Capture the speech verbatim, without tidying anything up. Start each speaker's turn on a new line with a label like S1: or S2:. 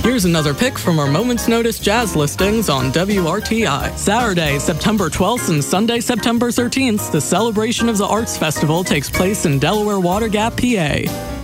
S1: Here's another pick from our Moment's Notice jazz listings on W R T I. Saturday, September twelfth and Sunday, September thirteenth, the Celebration of the Arts Festival takes place in Delaware Water Gap, P A.